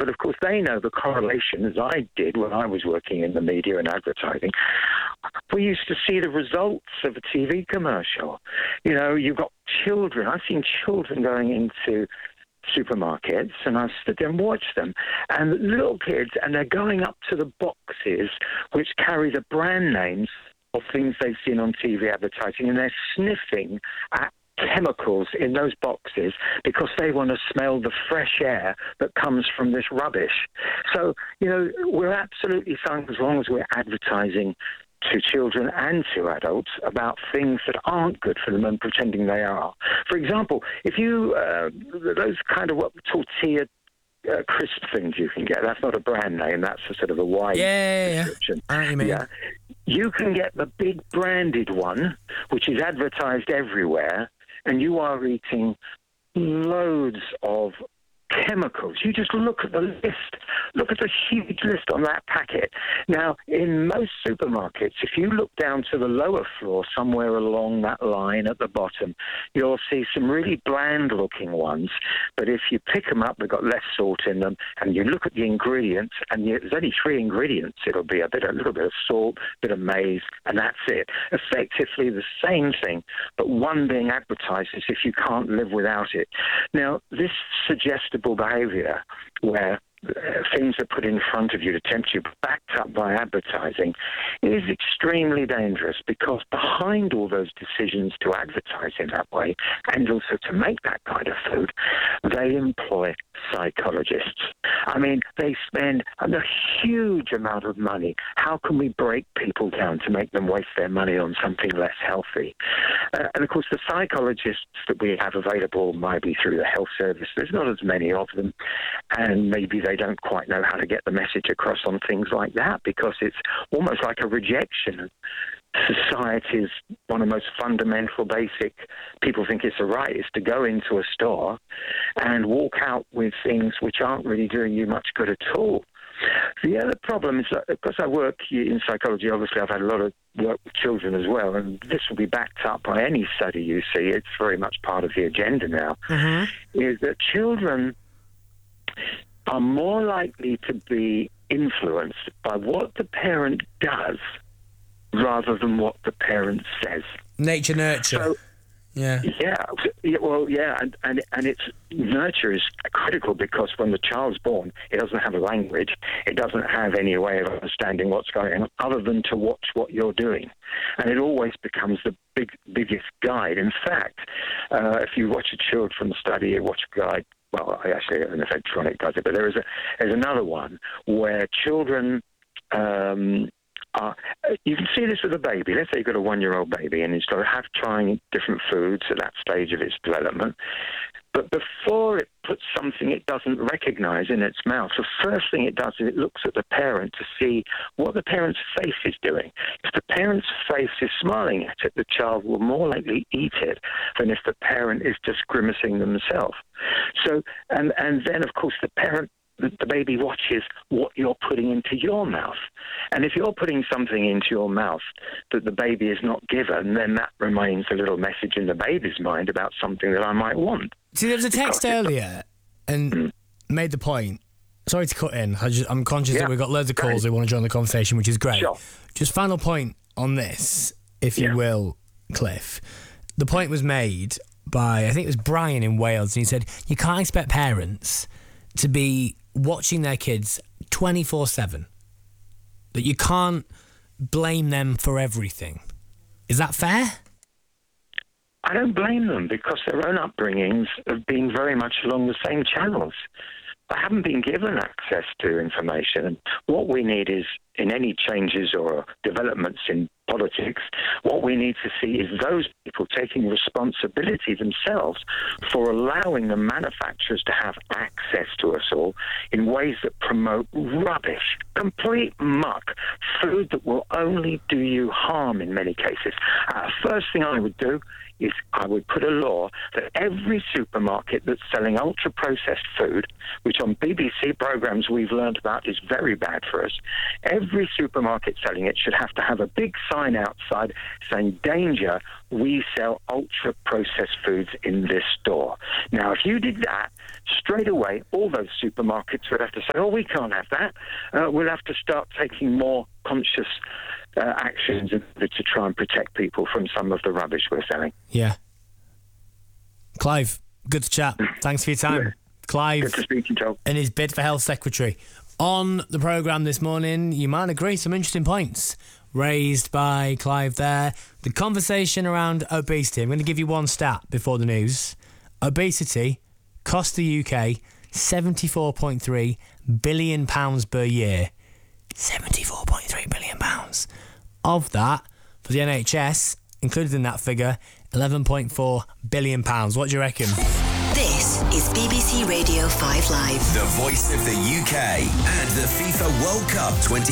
but of course they know the correlation, as I did when I was working in the media and advertising. We used to see the results of a TV commercial. You know, you've got children. I've seen children going into supermarkets, and I've stood there and watched them, and little kids, and they're going up to the boxes which carry the brand names of things they've seen on TV advertising, and they're sniffing at chemicals in those boxes because they want to smell the fresh air that comes from this rubbish. So, you know, we're absolutely fine as long as we're advertising to children and to adults about things that aren't good for them and pretending they are. For example, if you, those kind of what tortilla crisp things you can get, that's not a brand name, that's a sort of a wide description. I know what you mean. Yeah. You can get the big branded one, which is advertised everywhere, and you are eating loads of chemicals. You just look at the list. Look at the huge list on that packet. Now, in most supermarkets, if you look down to the lower floor, somewhere along that line at the bottom, you'll see some really bland-looking ones. But if you pick them up, they've got less salt in them, and you look at the ingredients, and there's only 3 ingredients. It'll be a little bit of salt, a bit of maize, and that's it. Effectively the same thing, but one being advertised as if you can't live without it. Now, this suggestible behavior where things are put in front of you to tempt you, backed up by advertising, is extremely dangerous, because behind all those decisions to advertise in that way and also to make that kind of food, they employ psychologists. I mean, they spend a huge amount of money. How can we break people down to make them waste their money on something less healthy? And of course, the psychologists that we have available might be through the health service. There's not as many of them, and maybe they don't quite know how to get the message across on things like that, because it's almost like a rejection of society's one of the most fundamental, basic, people think it's a right, is to go into a store and walk out with things which aren't really doing you much good at all. The other problem is that, because I work in psychology, obviously I've had a lot of work with children as well, and this will be backed up by any study you see. It's very much part of the agenda now, is that children are more likely to be influenced by what the parent does rather than what the parent says. Nature nurture. So, yeah, and its nurture is critical, because when the child's born, it doesn't have a language, it doesn't have any way of understanding what's going on other than to watch what you're doing, and it always becomes the biggest guide. In fact, if you watch a children's study, you watch a guide. Well, actually, an electronic does it, but there's another one where children. You can see this with a baby. Let's say you've got a 1-year-old baby and it's got to have trying different foods at that stage of its development. But before it puts something it doesn't recognize in its mouth, the first thing it does is it looks at the parent to see what the parent's face is doing. If the parent's face is smiling at it, the child will more likely eat it than if the parent is just grimacing themselves. So, and then, of course, the baby watches what you're putting into your mouth. And if you're putting something into your mouth that the baby is not given, then that remains a little message in the baby's mind about something that I might want. See, there was a text earlier and made the point. Sorry to cut in. I'm conscious that we've got loads of calls who want to join the conversation, which is great. Sure. Just final point on this, if you will, Cliff. The point was made by, I think it was Brian in Wales, and he said, you can't expect parents to be watching their kids 24/7. That you can't blame them for everything. Is that fair? I don't blame them, because their own upbringings have been very much along the same channels. I haven't been given access to information. And what we need is, in any changes or developments in politics, what we need to see is those people taking responsibility themselves for allowing the manufacturers to have access to us all in ways that promote rubbish, complete muck, food that will only do you harm in many cases. First thing I would do is I would put a law that every supermarket that's selling ultra-processed food, which on BBC programmes we've learned about is very bad for us, every every supermarket selling it should have to have a big sign outside saying, danger, we sell ultra-processed foods in this store. Now, if you did that, straight away, all those supermarkets would have to say, oh, we can't have that. We'll have to start taking more conscious actions in order to try and protect people from some of the rubbish we're selling. Yeah. Clive, good to chat. Thanks for your time. Yeah. Clive, good to speak to you, Joel. And his bid for Health Secretary. On the programme this morning, you might agree, some interesting points raised by Clive there. The conversation around obesity. I'm going to give you one stat before the news. Obesity costs the UK £74.3 billion per year. £74.3 billion. Of that, for the NHS, included in that figure, £11.4 billion. What do you reckon? This is BBC Radio 5 Live. The voice of the UK and the FIFA World Cup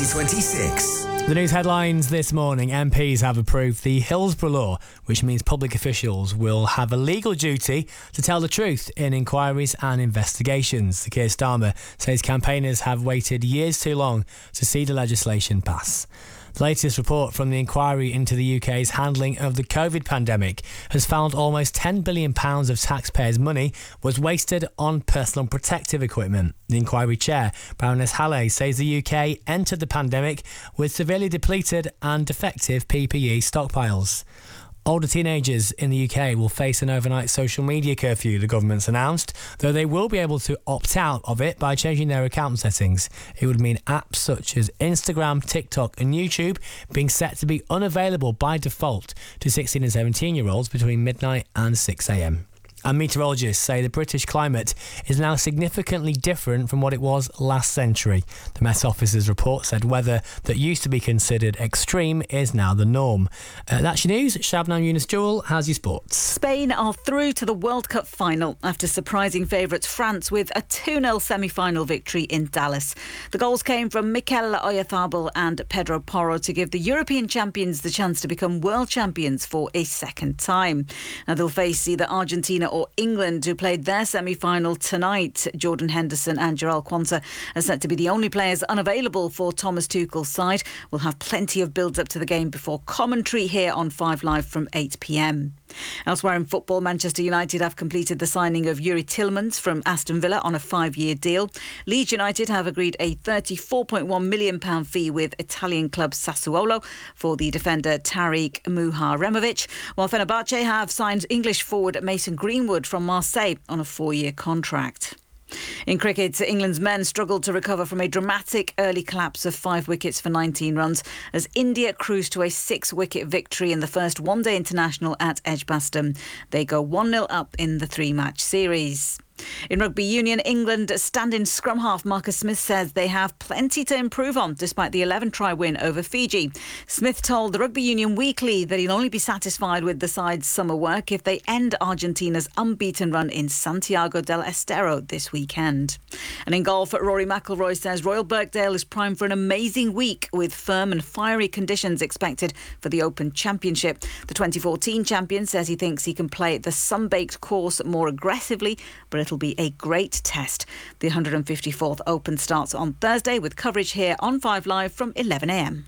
2026. The news headlines this morning. MPs have approved the Hillsborough Law, which means public officials will have a legal duty to tell the truth in inquiries and investigations. Keir Starmer says campaigners have waited years too long to see the legislation pass. The latest report from the inquiry into the UK's handling of the COVID pandemic has found almost £10 billion of taxpayers' money was wasted on personal protective equipment. The inquiry chair, Baroness Halley, says the UK entered the pandemic with severely depleted and defective PPE stockpiles. Older teenagers in the UK will face an overnight social media curfew, the government's announced, though they will be able to opt out of it by changing their account settings. It would mean apps such as Instagram, TikTok and YouTube being set to be unavailable by default to 16 and 17-year-olds between midnight and 6 a.m. And meteorologists say the British climate is now significantly different from what it was last century. The Met Office's report said weather that used to be considered extreme is now the norm. That's your news. Shabnam Yunus-Jewel has your sports. Spain are through to the World Cup final after surprising favourites France with a 2-0 semi-final victory in Dallas. The goals came from Mikel Oyarzabal and Pedro Porro to give the European champions the chance to become world champions for a second time. Now they'll face either Argentina or England, who played their semi-final tonight. Jordan Henderson and Jarell Quansah are set to be the only players unavailable for Thomas Tuchel's side. We'll have plenty of build-up to the game before commentary here on 5 Live from 8 p.m. Elsewhere in football, Manchester United have completed the signing of Yuri Tillmans from Aston Villa on a 5-year deal. Leeds United have agreed a £34.1 million fee with Italian club Sassuolo for the defender Tariq Muharemovic, while Fenerbahce have signed English forward Mason Greenwood from Marseille on a 4-year contract. In cricket, England's men struggled to recover from a dramatic early collapse of 5 wickets for 19 runs as India cruised to a 6-wicket victory in the first one-day international at Edgbaston. They go 1-0 up in the 3-match series. In rugby union, England stand-in scrum half Marcus Smith says they have plenty to improve on despite the 11-try win over Fiji. Smith told the Rugby Union Weekly that he'll only be satisfied with the side's summer work if they end Argentina's unbeaten run in Santiago del Estero this weekend. And in golf, Rory McIlroy says Royal Birkdale is primed for an amazing week with firm and fiery conditions expected for the Open Championship. The 2014 champion says he thinks he can play the sun-baked course more aggressively, but it'll be a great test. The 154th Open starts on Thursday with coverage here on 5 Live from 11 a.m.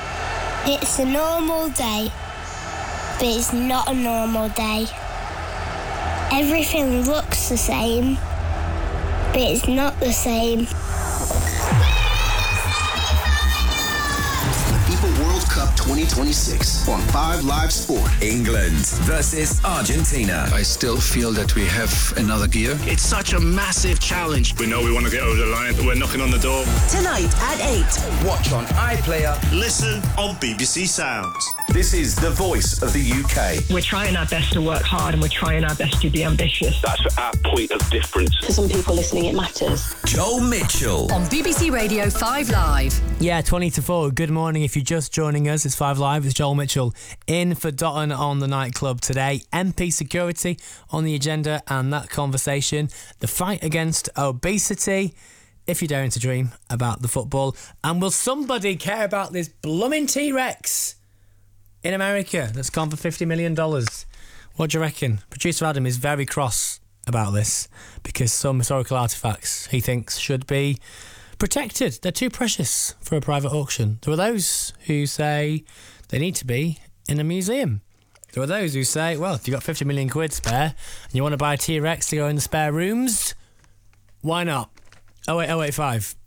It's a normal day, but it's not a normal day. Everything looks the same, but it's not the same. World Cup 2026 on 5 Live Sport. England versus Argentina. I still feel that we have another gear. It's such a massive challenge. We know we want to get over the line. We're knocking on the door. Tonight at 8. Watch on iPlayer. Listen on BBC Sounds. This is the voice of the UK. We're trying our best to work hard and we're trying our best to be ambitious. That's our point of difference. For some people listening, it matters. Joel Mitchell. On BBC Radio 5 Live. Yeah, 20 to 4. Good morning. If you're just joining us, it's 5 Live. It's Joel Mitchell in for Dotton on the nightclub today. MP security on the agenda and that conversation. The fight against obesity. If you're daring to dream about the football. And will somebody care about this blooming T-Rex in America that's gone for $50 million? What do you reckon? Producer Adam is very cross about this because some historical artefacts he thinks should be protected. They're too precious for a private auction. There are those who say they need to be in a museum. There are those who say, well, if you've got 50 million quid spare and you want to buy a T-Rex to go in the spare rooms, why not? 08085